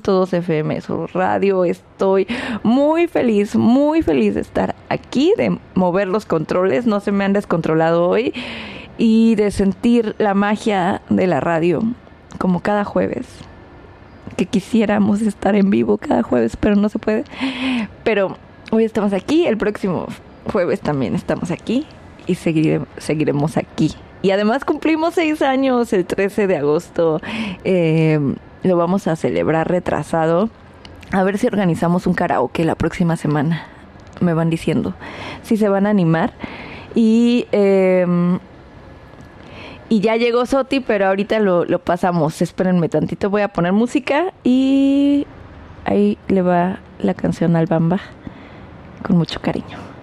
100.2 FM su radio. Estoy muy feliz de estar aquí, de mover los controles, no se me han descontrolado hoy, y de sentir la magia de la radio, como cada jueves. Que quisiéramos estar en vivo cada jueves, pero no se puede. Pero hoy estamos aquí, el próximo jueves también estamos aquí y seguiremos aquí. Y además cumplimos 6 años el 13 de agosto. Lo vamos a celebrar retrasado. A ver si organizamos un karaoke la próxima semana. Me van diciendo si se van a animar. Y ya llegó Soti, pero ahorita lo pasamos. Espérenme tantito, voy a poner música y ahí le va la canción al Bamba con mucho cariño.